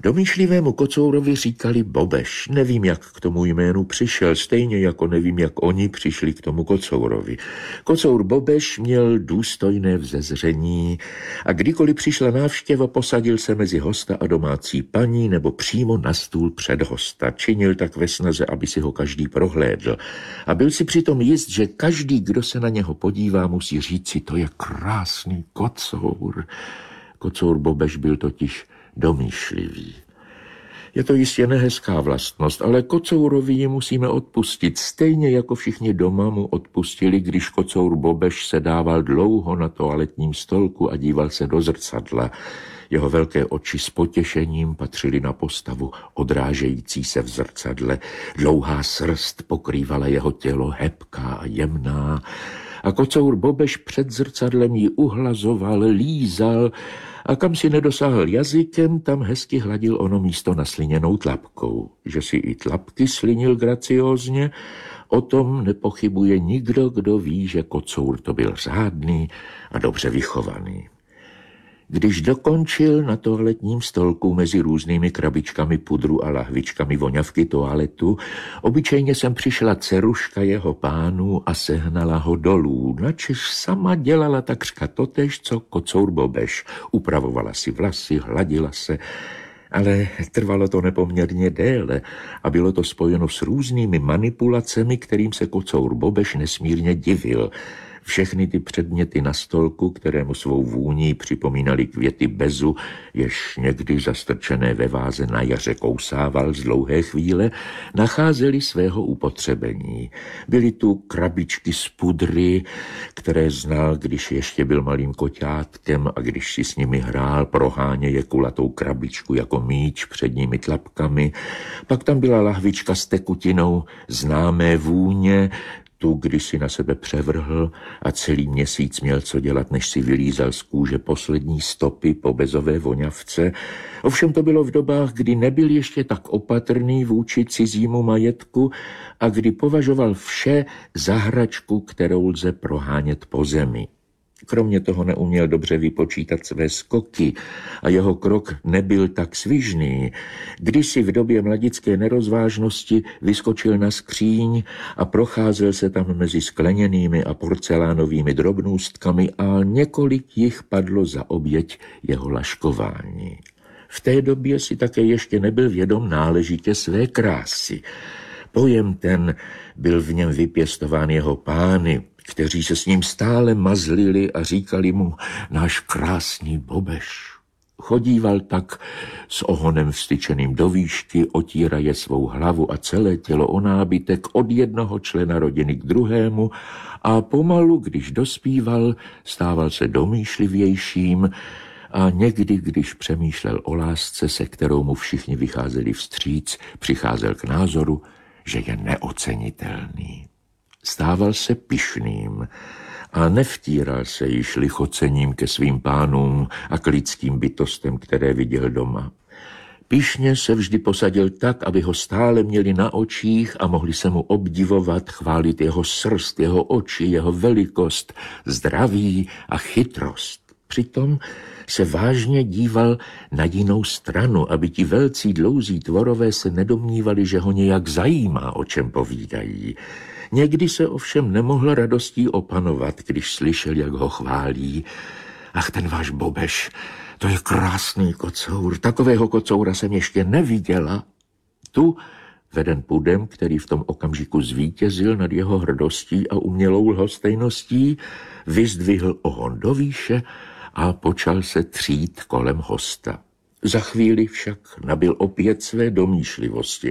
Domýšlivému kocourovi říkali Bobeš. Nevím, jak k tomu jménu přišel, stejně jako nevím, jak oni přišli k tomu kocourovi. Kocour Bobeš měl důstojné vzezření a kdykoliv přišla návštěva, posadil se mezi hosta a domácí paní nebo přímo na stůl před hosta. Činil tak ve snaze, aby si ho každý prohlédl. A byl si přitom jist, že každý, kdo se na něho podívá, musí říci, to je krásný kocour. Kocour Bobeš byl totiž domýšlivý. Je to jistě nehezká vlastnost, ale kocourovi ji musíme odpustit, stejně jako všichni doma mu odpustili, když kocour Bobeš se dával dlouho na toaletním stolku a díval se do zrcadla. Jeho velké oči s potěšením patřily na postavu odrážející se v zrcadle. Dlouhá srst pokrývala jeho tělo, hebká a jemná. A kocour Bobeš před zrcadlem ji uhlazoval, lízal a kam si nedosáhl jazykem, tam hezky hladil ono místo nasliněnou tlapkou. Že si i tlapky slinil graciózně, o tom nepochybuje nikdo, kdo ví, že kocour to byl řádný a dobře vychovaný. Když dokončil na toaletním stolku mezi různými krabičkami pudru a lahvičkami voňavky toaletu, obyčejně sem přišla dceruška jeho pánů a sehnala ho dolů, načež sama dělala takřka totéž, co kocour Bobeš. Upravovala si vlasy, hladila se, ale trvalo to nepoměrně déle a bylo to spojeno s různými manipulacemi, kterým se kocour Bobeš nesmírně divil. Všechny ty předměty na stolku, kterému svou vůní připomínaly květy bezu, jež někdy zastrčené ve váze na jaře kousával z dlouhé chvíle, nacházely svého upotřebení. Byly tu krabičky z pudry, které znal, když ještě byl malým koťátkem a když si s nimi hrál, proháněje kulatou krabičku jako míč předními tlapkami. Pak tam byla lahvička s tekutinou známé vůně, tu kdysi na sebe převrhl a celý měsíc měl co dělat, než si vylízal z kůže poslední stopy po bezové voňavce. Ovšem to bylo v dobách, kdy nebyl ještě tak opatrný vůči cizímu majetku a kdy považoval vše za hračku, kterou lze prohánět po zemi. Kromě toho neuměl dobře vypočítat své skoky a jeho krok nebyl tak svižný. Kdysi v době mladické nerozvážnosti vyskočil na skříň a procházel se tam mezi skleněnými a porcelánovými drobnůstkami a několik jich padlo za oběť jeho laškování. V té době si také ještě nebyl vědom náležitě své krásy. Pojem ten byl v něm vypěstován jeho pány, kteří se s ním stále mazlili a říkali mu náš krásný Bobeš. Chodíval tak s ohonem vstyčeným do výšky, otíraje svou hlavu a celé tělo o nábytek od jednoho člena rodiny k druhému a pomalu, když dospíval, stával se domýšlivějším a někdy, když přemýšlel o lásce, se kterou mu všichni vycházeli vstříc, přicházel k názoru, že je neocenitelný. Stával se pyšným a nevtíral se již lichocením ke svým pánům a k lidským bytostem, které viděl doma. Pyšně se vždy posadil tak, aby ho stále měli na očích a mohli se mu obdivovat, chválit jeho srst, jeho oči, jeho velikost, zdraví a chytrost. Přitom se vážně díval na jinou stranu, aby ti velcí dlouzí tvorové se nedomnívali, že ho nějak zajímá, o čem povídají. Někdy se ovšem nemohl radostí opanovat, když slyšel, jak ho chválí. Ach, ten váš Bobeš, to je krásný kocour, takového kocoura jsem ještě neviděla. Tu, veden pudem, který v tom okamžiku zvítězil nad jeho hrdostí a umělou lhostejností, vyzdvihl ohon do výše a počal se třít kolem hosta. Za chvíli však nabyl opět své domýšlivosti